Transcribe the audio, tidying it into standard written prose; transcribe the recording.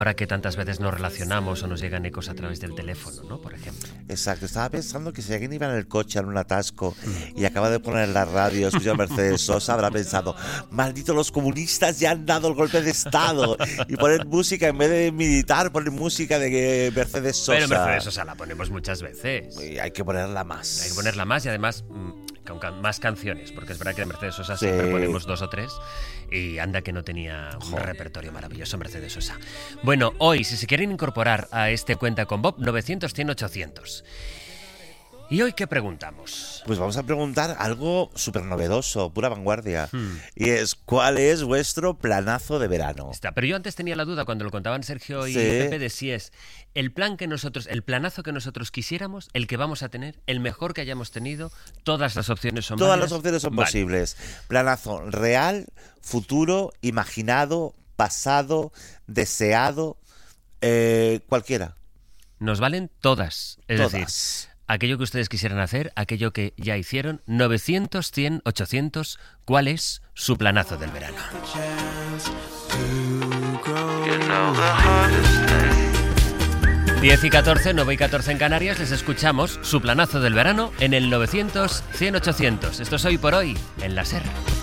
Ahora que tantas veces nos relacionamos o nos llegan ecos a través del teléfono, ¿no? Por ejemplo. Exacto, estaba pensando que si alguien iba en el coche en un atasco y acaba de poner la radio, escucha a Mercedes Sosa, habrá pensado, maldito, los comunistas ya han dado el golpe de estado y ponen música, en vez de militar, ponen música de Mercedes Sosa. Pero Mercedes Sosa la ponemos muchas veces. Y hay que ponerla más. Hay que ponerla más y además con más canciones, porque es verdad que de Mercedes Sosa siempre ponemos 2 o 3 y anda que no tenía un repertorio maravilloso Mercedes Sosa. Bueno, hoy, si se quieren incorporar a este Cuenta con Bob, 900-100-800. ¿Y hoy qué preguntamos? Pues vamos a preguntar algo súper novedoso, pura vanguardia. Y es, ¿cuál es vuestro planazo de verano? Pero yo antes tenía la duda cuando lo contaban Sergio y Pepe de si es el planazo que nosotros quisiéramos, el que vamos a tener, el mejor que hayamos tenido, todas las opciones son Todas válidas. las opciones son posibles. Planazo real, futuro, imaginado, pasado, deseado, cualquiera. Nos valen todas. Es Todas. decir, aquello que ustedes quisieran hacer, aquello que ya hicieron, 900-100-800, ¿cuál es su planazo del verano? 10 y 14, 9 y 14 en Canarias, les escuchamos su planazo del verano en el 900-100-800. Esto es Hoy por Hoy, en la SER.